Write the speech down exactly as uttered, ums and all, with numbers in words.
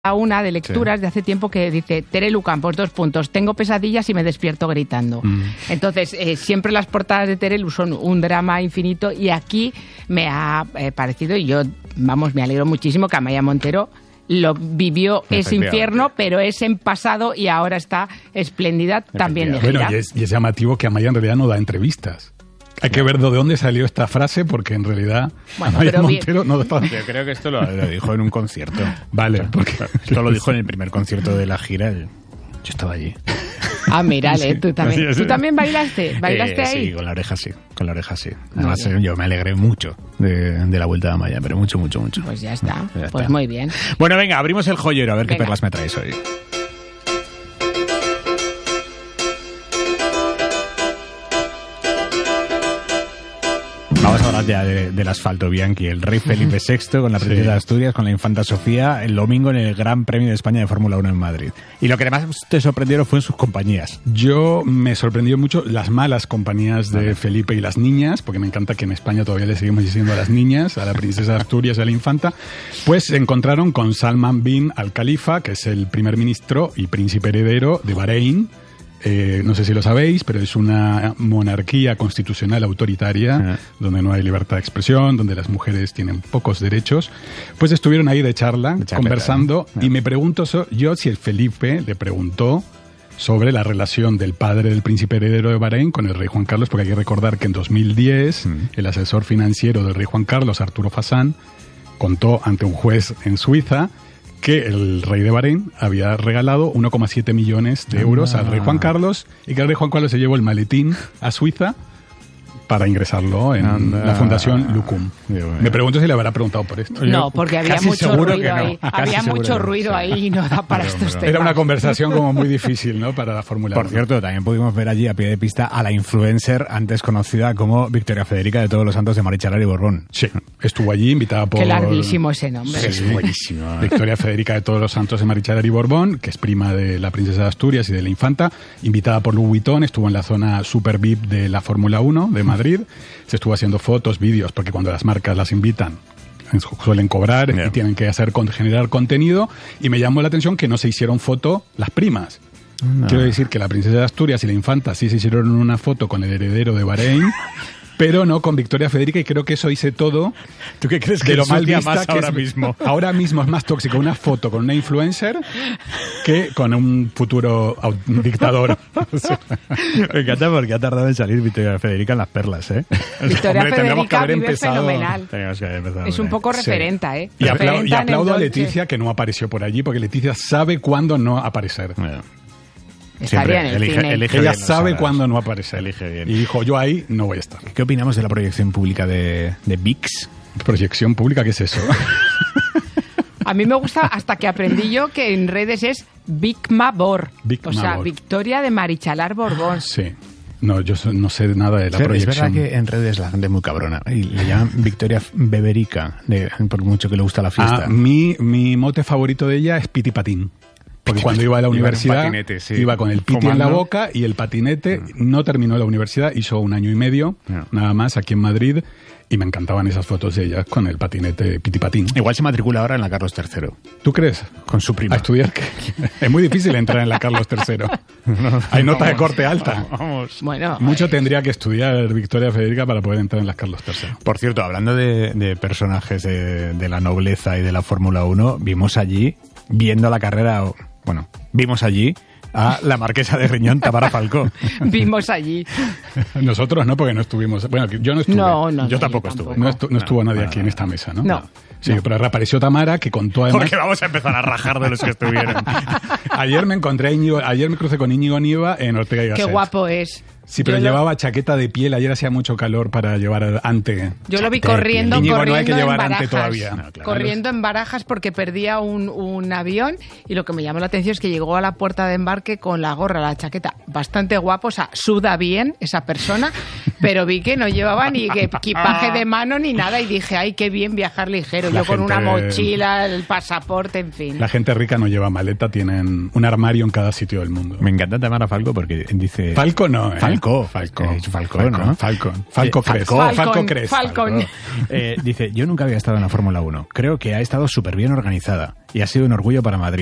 a una de lecturas sí. de hace tiempo que dice Terelu Campos, dos puntos, tengo pesadillas y me despierto gritando. Mm. Entonces, eh, siempre las portadas de Terelu son un drama infinito y aquí me ha eh, parecido, y yo, vamos, me alegro muchísimo que Amaya Montero lo vivió ese infierno, pero es en pasado y ahora está espléndida también de gira. Bueno, y es, y es llamativo que Amaya en realidad no da entrevistas. Hay que ver de dónde salió esta frase, porque en realidad bueno, Amaya Montero no da... Yo creo que esto lo, lo dijo en un concierto. Vale, porque esto lo dijo en el primer concierto de la gira. Yo estaba allí. Ah, mírale, sí, tú también. Sí, sí. ¿Tú también bailaste? ¿Bailaste eh, ahí? Sí, con la oreja sí, con la oreja sí. Además, muy yo me alegré mucho de, de la vuelta de Amaya, pero mucho, mucho, mucho. Pues ya está, ya pues está. Muy bien. Bueno, venga, abrimos el joyero, a ver venga. qué perlas me traes hoy. Vamos a hablar ya de, del asfalto, Bianchi. El rey Felipe sexto con la princesa sí. de Asturias, con la infanta Sofía, el domingo en el Gran Premio de España de Fórmula uno en Madrid. Y lo que más te sorprendieron fue sus compañías. Yo me sorprendió mucho las malas compañías de vale. Felipe y las niñas, porque me encanta que en España todavía le seguimos diciendo a las niñas, a la princesa de Asturias y a la infanta. Pues se encontraron con Salman bin Al Khalifa, que es el primer ministro y príncipe heredero de Bahrein. Eh, no sé si lo sabéis, pero es una monarquía constitucional autoritaria, sí. donde no hay libertad de expresión, donde las mujeres tienen pocos derechos. Pues estuvieron ahí de charla, de conversando, ¿eh? y me pregunto so, yo si el Felipe le preguntó sobre la relación del padre del príncipe heredero de Bahrein con el rey Juan Carlos, porque hay que recordar que en dos mil diez mm. el asesor financiero del rey Juan Carlos, Arturo Fasán, contó ante un juez en Suiza que el rey de Bahrein había regalado uno coma siete millones de euros ah. al rey Juan Carlos y que el rey Juan Carlos se llevó el maletín a Suiza para ingresarlo en Anda. la Fundación Lucum. Me pregunto si le habrá preguntado por esto. No, porque había Casi mucho ruido no. ahí. Casi había mucho ruido no. ahí y no da para pero, estos pero, temas. Era una conversación como muy difícil, ¿no? Para la Fórmula uno. Por cierto, también pudimos ver allí a pie de pista a la influencer antes conocida como Victoria Federica de Todos los Santos de Marichalar y Borbón. Sí, estuvo allí invitada por... Qué larguísimo ese nombre. Sí, es buenísimo. Victoria Federica de Todos los Santos de Marichalar y Borbón, que es prima de la princesa de Asturias y de la infanta, invitada por Louis Vuitton, estuvo en la zona Super V I P de la Fórmula uno de Madrid. Se estuvo haciendo fotos, vídeos, porque cuando las marcas las invitan suelen cobrar yeah. y tienen que hacer generar contenido, y me llamó la atención que no se hicieron foto las primas. No. Quiero decir que la princesa de Asturias y la infanta sí se hicieron una foto con el heredero de Bahrein, pero no con Victoria Federica, y creo que eso dice todo. ¿Tú qué crees que lo mal vista más que ahora es, mismo? Ahora mismo es más tóxico una foto con una influencer que con un futuro dictador. Me encanta porque ha tardado en salir Victoria Federica en las perlas, ¿eh? Victoria Hombre, Federica vive empezado, fenomenal. Que haber empezado, es un poco referenta, sí. ¿eh? Y, aplau- y aplaudo a Dolce. Leticia, que no apareció por allí, porque Leticia sabe cuándo no aparecer. Bueno. Estaría en el elige, cine. Elige Ella bien, sabe no cuándo no aparece. Elige bien. Y dijo, yo ahí no voy a estar. ¿Qué opinamos de la proyección pública de, de V I X? ¿Proyección pública? ¿Qué es eso? A mí me gusta, hasta que aprendí yo, que en redes es Vicma Bor. Vicma o sea, Bor. Victoria de Marichalar Borbón. Sí. No, yo no sé nada de la Sí, proyección. Es verdad que en redes la gente es muy cabrona. Y le llaman Victoria Beberica, de, por mucho que le gusta la fiesta. Ah, mi, mi mote favorito de ella es Piti Patín. Porque cuando iba a la iba universidad, patinete, sí. iba con el piti Fumando. en la boca y el patinete. Mm. No terminó la universidad, hizo un año y medio, no. nada más, aquí en Madrid. Y me encantaban esas fotos de ella con el patinete Piti Patín. Igual se matricula ahora en la Carlos tercero. ¿Tú crees? Con su prima. A estudiar. Que es muy difícil entrar en la Carlos tercero. No, Hay nota de corte alta. Vamos. Bueno, Mucho tendría que estudiar Victoria Federica para poder entrar en las Carlos tercero. Por cierto, hablando de, de personajes de, de la nobleza y de la Fórmula uno, vimos allí, viendo la carrera, bueno, vimos allí a la marquesa de Riñón, Tamara Falcó. Vimos allí. Nosotros no, porque no estuvimos. Bueno, yo no estuve. No, no, yo no, tampoco yo estuve. No, estu- no estuvo no, nadie no, aquí no, en esta mesa, ¿no? No. Sí, no. pero reapareció Tamara, que contó además... Porque vamos a empezar a rajar de los que estuvieron. Ayer me encontré a Íñigo, ayer me crucé con Íñigo Nieva en Ortega y Gasset. Qué guapo es. Sí, pero Yo llevaba lo... chaqueta de piel. Ayer hacía mucho calor para llevar ante. Yo lo vi corriendo, Íñigo corriendo no hay que en llevar ante Barajas. todavía. No, claro. Corriendo en Barajas porque perdía un, un avión, y lo que me llamó la atención es que llegó a la puerta de embarque con la gorra, la chaqueta, bastante guapo, o sea, suda bien esa persona, pero vi que no llevaba ni equipaje de mano ni nada, y dije, ay, qué bien viajar ligero. La Yo con gente... una mochila, el pasaporte, en fin. La gente rica no lleva maleta, tienen un armario en cada sitio del mundo. Me encanta Tamara Falco porque dice... Falco no, ¿eh? Falco. Falco. Eh, Falco, Falco, ¿no? Falcon. Falco Eh, Cres. Falcón. Falco Cres. Falcón. Eh, dice, yo nunca había estado en la Fórmula uno. Creo que ha estado súper bien organizada. y ha sido un orgullo para Madrid.